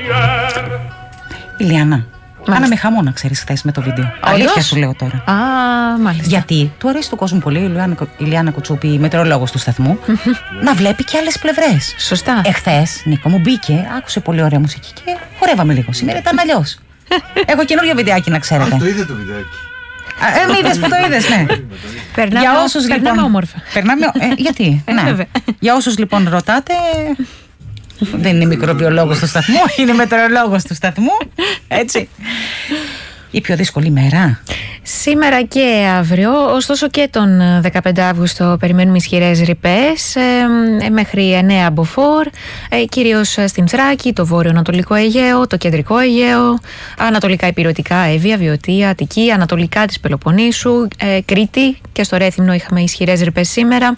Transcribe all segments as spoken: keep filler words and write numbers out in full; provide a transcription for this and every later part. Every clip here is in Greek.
Ηλιάνα, κάναμε χαμό να ξέρεις χθες με το βίντεο. Αλήθεια σου λέω τώρα. Α, μάλιστα. Γιατί του αρέσει του κόσμου πολύ η Ηλιάνα, Ηλιάνα Κουτσούπη, η μετεωρολόγος του σταθμού, να βλέπει και άλλες πλευρές. Σωστά. Εχθές, Νίκο μου μπήκε, άκουσε πολύ ωραία μουσική και χορεύαμε λίγο. Σήμερα ήταν αλλιώς. Έχω καινούριο βιντεάκι να ξέρετε. Α, το είδε το βιντεάκι. Ε, με είδες που το είδες, ναι. Περνάμε, Για όσους, περνάμε λοιπόν, όμορφα. Περνάμε, ε, γιατί, Ε, ναι. βέβαια. Για όσους λοιπόν ρωτάτε, δεν είναι μικροβιολόγος του σταθμού, είναι μετεωρολόγος του σταθμού, έτσι. Η πιο δύσκολη μέρα. Σήμερα και αύριο, ωστόσο και τον δεκαπέντε Αύγουστο περιμένουμε ισχυρές ρηπές ε, μέχρι εννέα μποφόρ, ε, κυρίως στην Θράκη, το βόρειο-ανατολικό Αιγαίο, το κεντρικό Αιγαίο, ανατολικά υπηρετικά Εύβοια, Βιωτία, Αττική, ανατολικά της Πελοποννήσου, ε, Κρήτη και στο Ρέθυμνο είχαμε ισχυρές ρηπές σήμερα.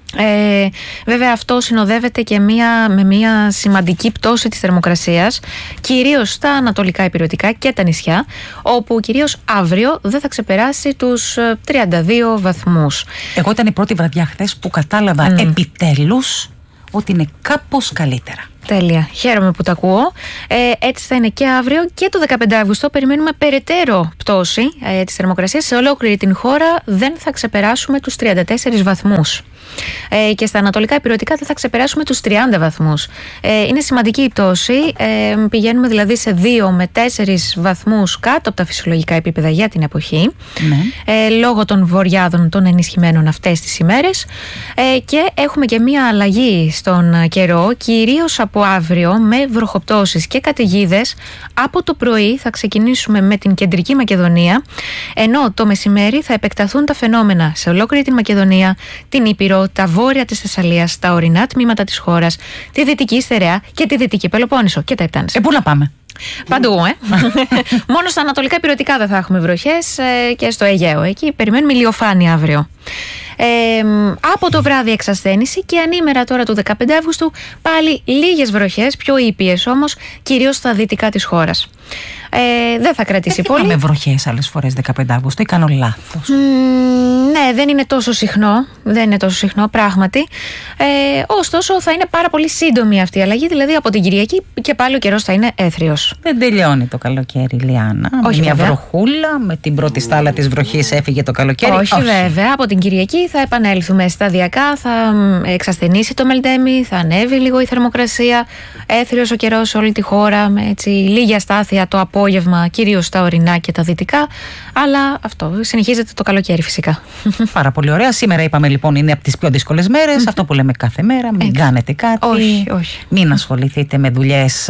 Ε, βέβαια αυτό συνοδεύεται και μία, με μια σημαντική πτώση της θερμοκρασίας, κυρίως στα ανατολικά υπηρετικά και τα νησιά, όπου κυρίως αύριο δεν θα ξεπεράσει τους τριάντα δύο βαθμούς. Εγώ ήταν η πρώτη βραδιά χθες που κατάλαβα mm. επιτέλους ότι είναι κάπως καλύτερα. Τέλεια. Χαίρομαι που το ακούω. Ε, έτσι θα είναι και αύριο και το δεκαπέντε Αύγουστο. Περιμένουμε περαιτέρω πτώση ε, της θερμοκρασίας. Σε ολόκληρη την χώρα δεν θα ξεπεράσουμε τους τριάντα τέσσερις βαθμούς. Ε, και στα ανατολικά υπηρετικά δεν θα ξεπεράσουμε τους τριάντα βαθμούς. Ε, είναι σημαντική η πτώση. Ε, πηγαίνουμε δηλαδή σε δύο με τέσσερις βαθμούς κάτω από τα φυσιολογικά επίπεδα για την εποχή. Ναι. Ε, λόγω των βοριάδων των ενισχυμένων αυτές τις ημέρες. Ε, και έχουμε και μία αλλαγή στον καιρό, κυρίως από αύριο, με βροχοπτώσεις και καταιγίδες. Από το πρωί θα ξεκινήσουμε με την κεντρική Μακεδονία, ενώ το μεσημέρι θα επεκταθούν τα φαινόμενα σε ολόκληρη την Μακεδονία, την Ήπειρο, τα βόρεια της Θεσσαλίας, τα ορεινά τμήματα της χώρας, τη Δυτική Στερεά και τη Δυτική Πελοπόννησο και τα Επτάνησα. Ε, πού να πάμε? Παντού, ε. Μόνο στα ανατολικά υπηρετικά δεν θα έχουμε βροχές ε, και στο Αιγαίο. Εκεί περιμένουμε ηλιοφάνεια αύριο. Ε, από το βράδυ εξασθένηση και ανήμερα τώρα του δεκαπέντε Αύγουστου πάλι λίγες βροχές, πιο ήπιες όμως, κυρίως στα δυτικά της χώρας. Ε, δεν θα κρατήσει δεν πολύ. Δεν βροχές άλλες φορές δεκαπέντε Αύγουστο ή κάνω λάθος? Mm, ναι, δεν είναι τόσο συχνό. Δεν είναι τόσο συχνό, πράγματι. Ε, ωστόσο, θα είναι πάρα πολύ σύντομη αυτή η αλλαγή. Δηλαδή, από την Κυριακή και πάλι ο καιρός θα είναι έθριος. Δεν τελειώνει το καλοκαίρι, Λιάννα. Όχι, μια βέβαια. βροχούλα, με την πρώτη στάλα της βροχής έφυγε το καλοκαίρι. Όχι, Όχι, βέβαια. Από την Κυριακή θα επανέλθουμε σταδιακά. Θα εξασθενήσει το μελτέμι, θα ανέβει λίγο η θερμοκρασία. Έθριος ο καιρός σε όλη τη χώρα, με έτσι λίγη αστάθεια το απόγευμα, κυρίως στα ορεινά και τα δυτικά. Αλλά αυτό συνεχίζεται το καλοκαίρι φυσικά. Πάρα πολύ ωραία. Σήμερα είπαμε λοιπόν είναι από τις πιο δύσκολες μέρες. Αυτό που λέμε κάθε μέρα. Μην Έτσι. κάνετε κάτι. Όχι, όχι. Μην ασχοληθείτε με δουλειές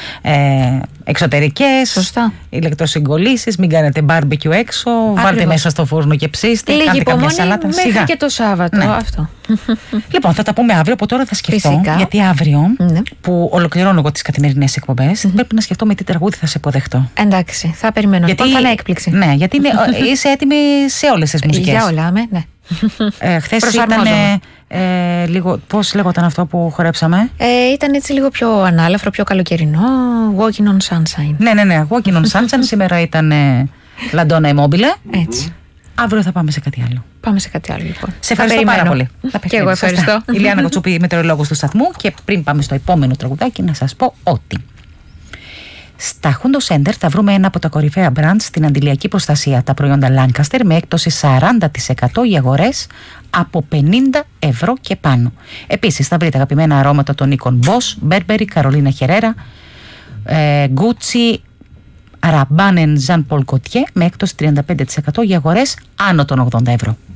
ε, εξωτερικές. Σωστά. Ηλεκτροσυγκολήσεις. Μην κάνετε μπάρμπεκιου έξω. Ακριβώς. Βάλτε μέσα στο φούρνο και ψήστε. Λίγη κάντε καμιά υπομονή σαλάτα. μέχρι Σιγά. και το Σάββατο. Ναι. Αυτό. Λοιπόν, θα τα πούμε αύριο. Από τώρα θα σκεφτώ. Φυσικά. Γιατί αύριο Ναι. που ολοκληρώνω εγώ τις καθημερινές εκπομπές, Mm-hmm. πρέπει να σκεφτώ με τι τραγούδι θα σε υποδεχτώ. Εντάξει, θα περιμένω. Γιατί Λοιπόν, θα είναι έκπληξη. Ναι, γιατί είναι, είσαι έτοιμη σε όλες τις μουσικές. Για όλα, με, ναι. Ε, χθες ήταν Προσαρμόζομαι. ε, λίγο. Πώς λέγονταν αυτό που χορέψαμε? Ε, ήταν έτσι λίγο πιο ανάλαφρο, πιο καλοκαιρινό. Walking on Sunshine. Ναι, ναι, ναι. Walking on Sunshine. Σήμερα ήταν ε, Λαντόνα Immobile. Έτσι. Αύριο θα πάμε σε κάτι άλλο. Πάμε σε κάτι άλλο λοιπόν. Σε ευχαριστώ πάρα πολύ. Και εγώ ευχαριστώ. Η Ηλιάνα Κουτσούπη, μετεωρολόγος του σταθμού. Και πριν πάμε στο επόμενο τραγουδάκι, να σας πω ότι στα Hundo Center θα βρούμε ένα από τα κορυφαία brands στην αντιλιακή προστασία. Τα προϊόντα Lancaster με έκπτωση σαράντα τοις εκατό για αγορές από πενήντα ευρώ και πάνω. Επίσης θα βρείτε αγαπημένα αρώματα των οίκων Boss, Burberry, Carolina Herrera, ε, Gucci, Rabanne, Jean Paul Gaultier με έκπτωση τριάντα πέντε τοις εκατό για αγορές άνω των ογδόντα ευρώ.